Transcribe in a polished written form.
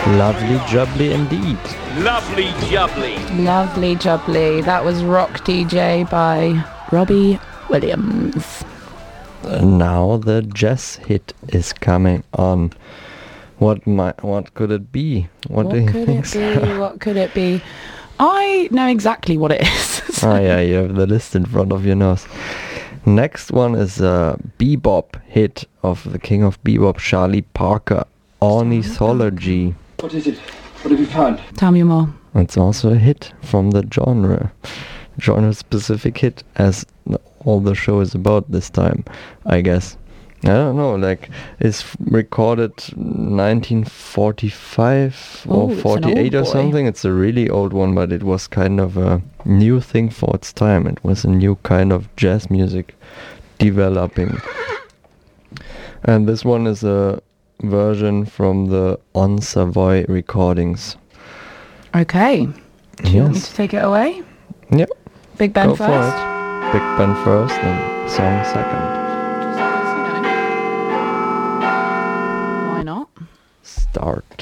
Lovely jubbly indeed. Lovely jubbly. Lovely jubbly. That was Rock DJ by Robbie Williams. And now the jazz hit is coming on. What could it be? What do you think? What could it be? I know exactly what it is. Oh yeah, you have the list in front of your nose. Next one is a bebop hit of the king of bebop, Charlie Parker, Ornithology. What is it? What have you found? Tell me more. It's also a hit from the genre-specific hit, as all the show is about this time, I guess. I don't know, like, it's recorded 1945 or 48 or something. It's a really old one, but it was kind of a new thing for its time. It was a new kind of jazz music developing. And this one is a version from the On Savoy recordings. Okay. Do you want me Yes. to take it away? Yep. Big Ben Go for first? it. Big Ben first and song second. Why not? Start.